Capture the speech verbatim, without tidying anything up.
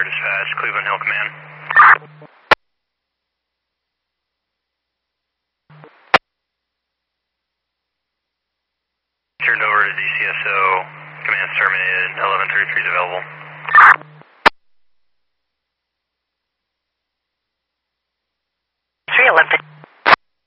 Tower Dispatch, Cleveland Hill Command. Turned over to D C S O, command's terminated, eleven thirty-three is available.